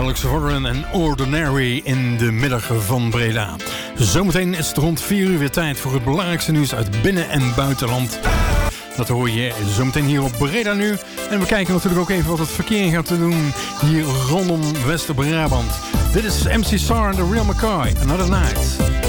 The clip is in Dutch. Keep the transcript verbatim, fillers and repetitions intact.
Alex Warren en Ordinary in de middag van Breda. Zometeen is het rond vier uur weer tijd voor het belangrijkste nieuws uit binnen- en buitenland. Dat hoor je zometeen hier op Breda Nu. En we kijken natuurlijk ook even wat het verkeer gaat te doen hier rondom West-Brabant. Dit is M C Sar en The Real McCoy, Another Night.